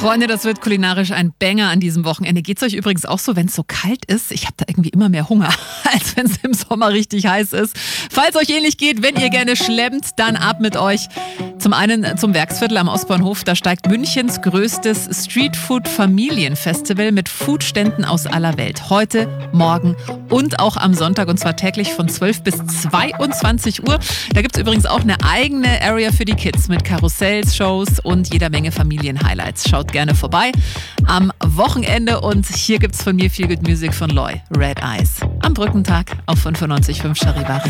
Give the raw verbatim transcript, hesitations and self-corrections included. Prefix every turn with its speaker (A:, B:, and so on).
A: Freunde, das wird kulinarisch ein Banger an diesem Wochenende. Geht's euch übrigens auch so, wenn es so kalt ist? Ich habe da irgendwie immer mehr Hunger, als wenn es im Sommer richtig heiß ist. Falls euch ähnlich geht, wenn ihr gerne schlemmt, dann ab mit euch. Zum einen zum Werksviertel am Ostbahnhof. Da steigt Münchens größtes Streetfood-Familienfestival mit Foodständen aus aller Welt. Heute, morgen und auch am Sonntag, und zwar täglich von zwölf bis zweiundzwanzig Uhr. Da gibt's übrigens auch eine eigene Area für die Kids mit Karussells, Shows und jeder Menge Familienhighlights. Schaut gerne vorbei am Wochenende, und hier gibt's von mir Feel Good Music von Loy, Red Eyes. Am Brückentag auf fünfundneunzig Komma fünf Charivari.